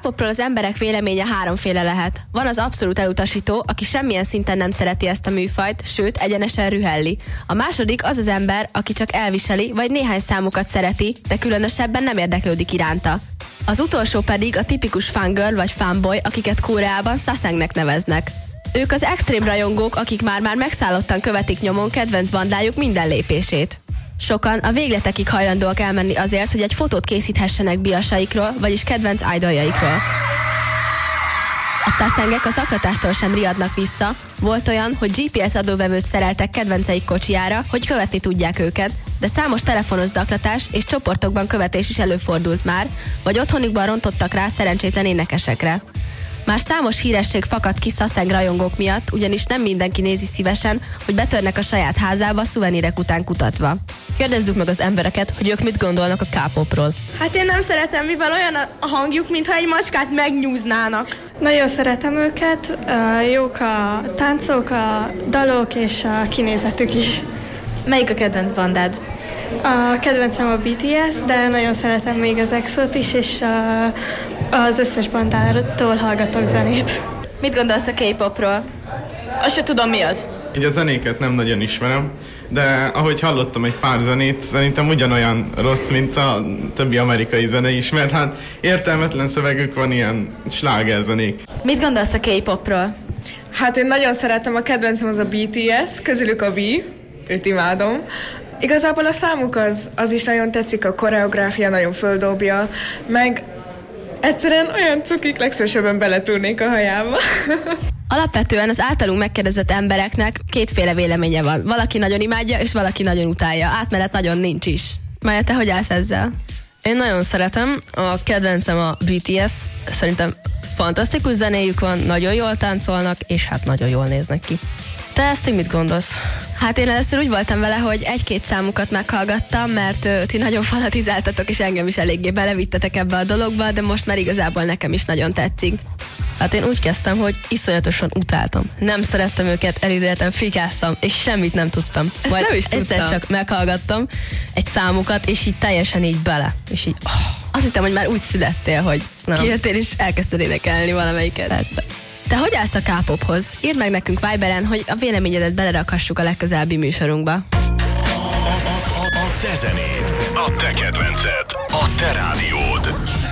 K-popról az emberek véleménye háromféle lehet. Van az abszolút elutasító, aki semmilyen szinten nem szereti ezt a műfajt, sőt, egyenesen rühelli. A második az az ember, aki csak elviseli, vagy néhány számukat szereti, de különösebben nem érdeklődik iránta. Az utolsó pedig a tipikus fangirl vagy fanboy, akiket Koreában sasengnek neveznek. Ők az extrém rajongók, akik már megszállottan követik nyomon kedvenc bandájuk minden lépését. Sokan a végletekig hajlandóak elmenni azért, hogy egy fotót készíthessenek biasaikról, vagyis kedvenc idoljaikról. A szaszengek a zaklatástól sem riadnak vissza. Volt olyan, hogy GPS adóvevőt szereltek kedvenceik kocsijára, hogy követni tudják őket, de számos telefonos zaklatás és csoportokban követés is előfordult már, vagy otthonukban rontottak rá szerencsétlen énekesekre. Már számos híresség fakad ki szaszeng rajongók miatt, ugyanis nem mindenki nézi szívesen, hogy betörnek a saját házába szuvenírek után kutatva. Kérdezzük meg az embereket, hogy ők mit gondolnak a K-popról. Hát én nem szeretem, mivel olyan a hangjuk, mintha egy macskát megnyúznának. Nagyon szeretem őket, jók a táncok, a dalok és a kinézetük is. Melyik a kedvenc bandád? A kedvencem a BTS, de nagyon szeretem még az EXO-t is, és az összes bandától hallgatok zenét. Mit gondolsz a K-popról? Azt se tudom, mi az. Így a zenéket nem nagyon ismerem, de ahogy hallottam egy pár zenét, szerintem ugyanolyan rossz, mint a többi amerikai zene is, mert hát értelmetlen szövegük van, ilyen slágerzenék. Mit gondolsz a K-popról? Hát én nagyon szeretem, a kedvencem az a BTS, közülük a V, őt imádom. Igazából a számuk az is nagyon tetszik, a koreográfia nagyon földobja, meg egyszerűen olyan cukik, legszívesebben beletúrnék a hajába. Alapvetően az általunk megkérdezett embereknek kétféle véleménye van. Valaki nagyon imádja, és valaki nagyon utálja. Átmenet nagyon nincs is. Maja, te hogy állsz ezzel? Én nagyon szeretem, a kedvencem a BTS, szerintem fantasztikus zenéjük van, nagyon jól táncolnak, és hát nagyon jól néznek ki. Te ezt mit gondolsz? Hát én először úgy voltam vele, hogy egy-két számukat meghallgattam, mert ti nagyon fanatizáltatok, és engem is eléggé belevittetek ebbe a dologba, de most már igazából nekem is nagyon tetszik. Hát én úgy kezdtem, hogy iszonyatosan utáltam. Nem szerettem őket, elidéltem, fikáztam, és semmit nem tudtam. Ezt majd nem is tudtam. egyszer csak meghallgattam egy számukat, és így teljesen így bele. És így, Azt hittem, hogy már úgy születtél, hogy kijöttél és elkezdted énekelni valamelyiket. Persze. Te hogy állsz a K-pophoz? Írd meg nekünk Viberen, hogy a véleményedet belerakhassuk a legközelebbi műsorunkba. A te zenéd, a te kedvenced, a te rádiód.